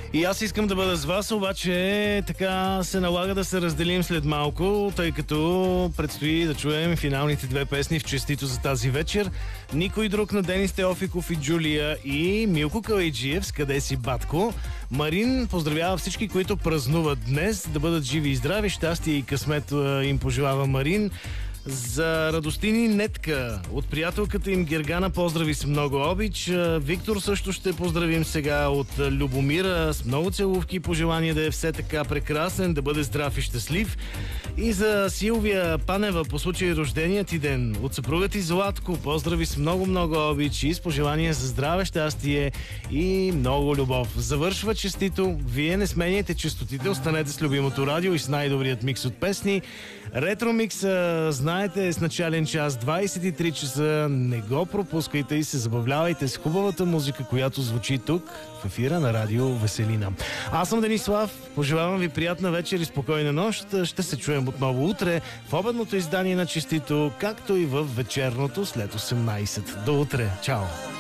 И аз искам да бъда с вас, обаче така се налага да се разделим след малко, тъй като предстои да чуем финалните две песни в честито за тази вечер. Никой друг на Денис Теофиков и Джулия и Милко Калайджиев с Къде си, батко. Марин поздравява всички, които празнуват днес, да бъдат живи и здрави, щастие и късмет им пожелава Марин. За Радостини Нетка от приятелката им Гергана поздрави с много обич. Виктор също ще поздравим сега от Любомира с много целувки и пожелание да е все така прекрасен, да бъде здрав и щастлив. И за Силвия Панева по случай рождения ти ден от съпругът ти Златко поздрави с много обич и с пожелание за здраве, щастие и много любов. Завършва честито. Вие не сменяйте честотите, останете с любимото радио и с най-добрият микс от песни. Ретро микса, знаете, е с начален час 23 часа. Не го пропускайте и се забавлявайте с хубавата музика, която звучи тук в ефира на радио Веселина. Аз съм Денислав, пожелавам ви приятна вечер и спокойна нощ. Ще се чуем отново утре в обедното издание на Честито, както и в вечерното след 18. До утре. Чао!